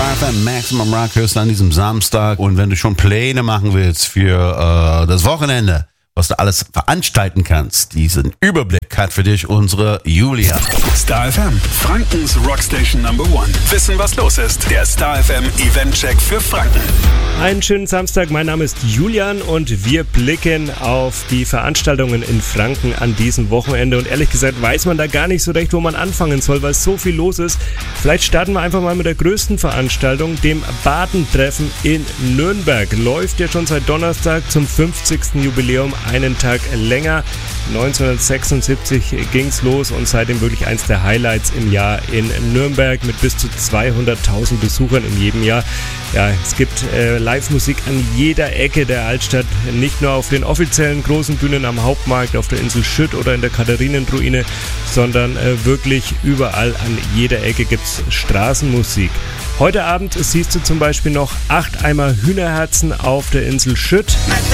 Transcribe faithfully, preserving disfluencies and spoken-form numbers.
Star F M Maximum Rock hörst du an diesem Samstag. Und wenn du schon Pläne machen willst für äh, das Wochenende, was du alles veranstalten kannst, diesen Überblick hat für dich unsere Julia. Star F M, Frankens Rockstation Number One. Wissen, was los ist. Der Star F M Event-Check für Franken. Einen schönen Samstag, mein Name ist Julian und wir blicken auf die Veranstaltungen in Franken an diesem Wochenende. Und ehrlich gesagt weiß man da gar nicht so recht, wo man anfangen soll, weil so viel los ist. Vielleicht starten wir einfach mal mit der größten Veranstaltung, dem Badentreffen in Nürnberg. Läuft ja schon seit Donnerstag zum fünfzigsten Jubiläum einen Tag länger. neunzehnhundertsechsundsiebzig ging's los und seitdem wirklich eins der Highlights im Jahr in Nürnberg mit bis zu zweihunderttausend Besuchern in jedem Jahr. Ja, es gibt äh, Live-Musik an jeder Ecke der Altstadt, nicht nur auf den offiziellen großen Bühnen am Hauptmarkt, auf der Insel Schütt oder in der Katharinenruine, sondern äh, wirklich überall an jeder Ecke gibt's Straßenmusik. Heute Abend siehst du zum Beispiel noch acht Eimer Hühnerherzen auf der Insel Schütt.